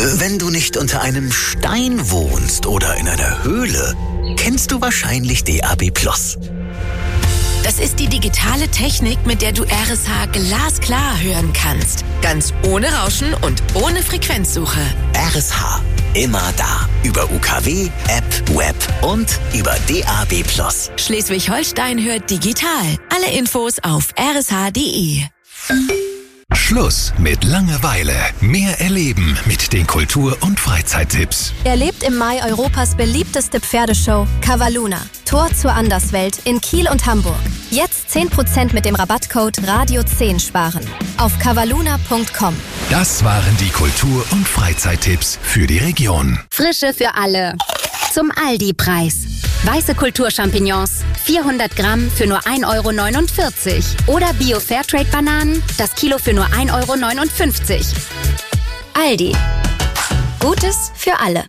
Wenn du nicht unter einem Stein wohnst oder in einer Höhle, kennst du wahrscheinlich DAB+. Das ist die digitale Technik, mit der du RSH glasklar hören kannst. Ganz ohne Rauschen und ohne Frequenzsuche. RSH, immer da. Über UKW, App, Web und über DAB+. Schleswig-Holstein hört digital. Alle Infos auf rsh.de. Schluss mit Langeweile. Mehr erleben mit den Kultur- und Freizeittipps. Erlebt im Mai Europas beliebteste Pferdeshow Cavalluna. Tor zur Anderswelt in Kiel und Hamburg. Jetzt 10% mit dem Rabattcode Radio10 sparen. Auf cavalluna.com. Das waren die Kultur- und Freizeittipps für die Region. Frische für alle. Zum Aldi-Preis. Weiße Kulturchampignons, 400 Gramm für nur 1,49 €. Oder Bio-Fairtrade-Bananen, das Kilo für nur 1,59 €. Aldi. Gutes für alle.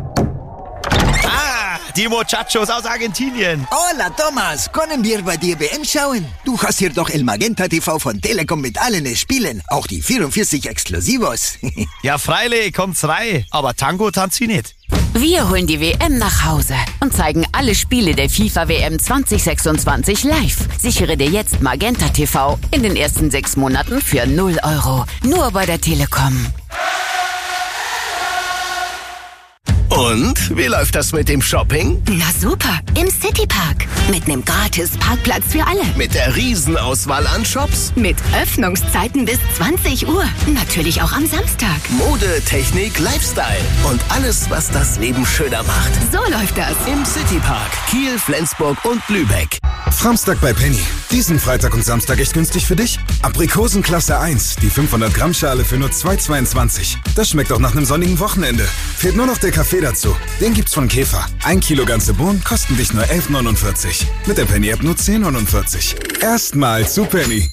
Die Muchachos aus Argentinien. Hola, Thomas. Können wir bei dir WM schauen? Du hast hier doch El Magenta TV von Telekom mit allen Spielen. Auch die 44 Exklusivos. Ja, freilich, kommt's rein. Aber Tango tanzt sie nicht. Wir holen die WM nach Hause und zeigen alle Spiele der FIFA-WM 2026 live. Sichere dir jetzt Magenta TV in den ersten 6 Monaten für 0 €. Nur bei der Telekom. Und wie läuft das mit dem Shopping? Na super, im Citypark. Mit einem gratis Parkplatz für alle. Mit der Riesenauswahl an Shops? Mit Öffnungszeiten bis 20 Uhr. Natürlich auch am Samstag. Mode, Technik, Lifestyle und alles, was das Leben schöner macht. So läuft das. Im Citypark Kiel, Flensburg und Lübeck. Samstag bei Penny. Diesen Freitag und Samstag echt günstig für dich? Aprikosen Klasse 1, die 500 Gramm Schale für nur 2,22. Das schmeckt auch nach einem sonnigen Wochenende. Fehlt nur noch der Kaffee dazu. Den gibt's von Käfer. 1 Kilo ganze Bohnen kosten dich nur 11,49. Mit der Penny-App nur 10,49. Erstmal zu Penny.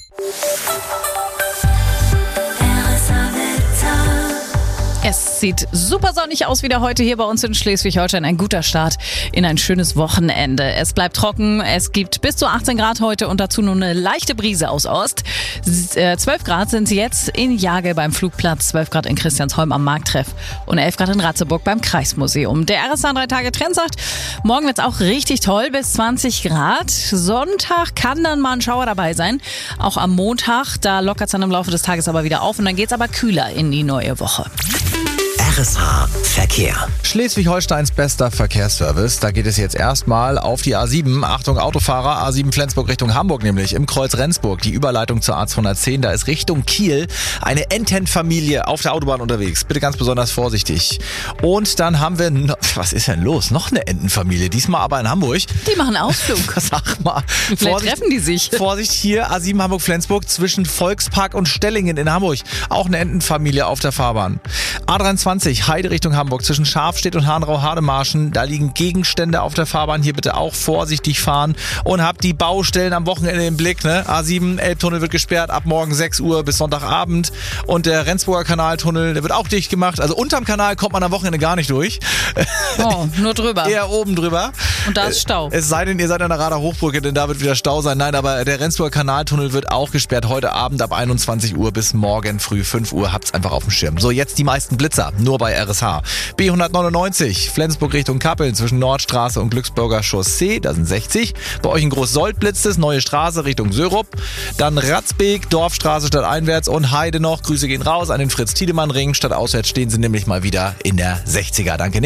Es sieht super sonnig aus wieder heute hier bei uns in Schleswig-Holstein. Ein guter Start in ein schönes Wochenende. Es bleibt trocken, es gibt bis zu 18 Grad heute und dazu nur eine leichte Brise aus Ost. 12 Grad sind sie jetzt in Jagel beim Flugplatz, 12 Grad in Christiansholm am Markttreff und 11 Grad in Ratzeburg beim Kreismuseum. Der RSH 3 Tage Trend sagt, morgen wird's auch richtig toll, bis 20 Grad. Sonntag kann dann mal ein Schauer dabei sein. Auch am Montag, da lockert's dann im Laufe des Tages aber wieder auf und dann geht's aber kühler in die neue Woche. RSH Verkehr. Schleswig-Holsteins bester Verkehrsservice. Da geht es jetzt erstmal auf die A7. Achtung Autofahrer, A7 Flensburg Richtung Hamburg nämlich. Im Kreuz Rendsburg, die Überleitung zur A210. Da ist Richtung Kiel eine Entenfamilie auf der Autobahn unterwegs. Bitte ganz besonders vorsichtig. Und dann haben wir, was ist denn los? Noch eine Entenfamilie, diesmal aber in Hamburg. Die machen einen Ausflug. Sag mal. Vielleicht treffen die sich. Vorsicht hier, A7 Hamburg-Flensburg zwischen Volkspark und Stellingen in Hamburg. Auch eine Entenfamilie auf der Fahrbahn. A23 Heide Richtung Hamburg zwischen Schafstedt und Hanrau-Hademarschen. Da liegen Gegenstände auf der Fahrbahn. Hier bitte auch vorsichtig fahren und habt die Baustellen am Wochenende im Blick. Ne? A7 Elbtunnel wird gesperrt ab morgen 6 Uhr bis Sonntagabend. Und der Rendsburger Kanaltunnel, der wird auch dicht gemacht. Also unterm Kanal kommt man am Wochenende gar nicht durch. Oh, nur drüber. Eher oben drüber. Und da ist Stau. Es sei denn, ihr seid an der Radar Hochbrücke, denn da wird wieder Stau sein. Nein, aber der Rendsburger Kanaltunnel wird auch gesperrt. Heute Abend ab 21 Uhr bis morgen früh 5 Uhr. Habt's einfach auf dem Schirm. So, jetzt die meisten Blitzer. Nur bei RSH. B199, Flensburg Richtung Kappeln zwischen Nordstraße und Glücksburger Chaussee, da sind 60. Bei euch in Großsold blitzt es, neue Straße Richtung Sörup. Dann Ratzbeek, Dorfstraße stadteinwärts und Heide noch. Grüße gehen raus an den Fritz-Tiedemann-Ring. Stadtauswärts stehen sie nämlich mal wieder in der 60er. Danke.